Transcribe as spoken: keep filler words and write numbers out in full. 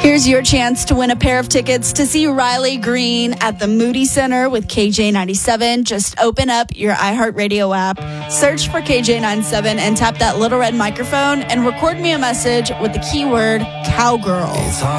Here's your chance to win a pair of tickets to see Riley Green at the Moody Center with K J ninety-seven. Just open up your iHeartRadio app, search for K J ninety-seven, and tap that little red microphone and record me a message with the keyword cowgirl.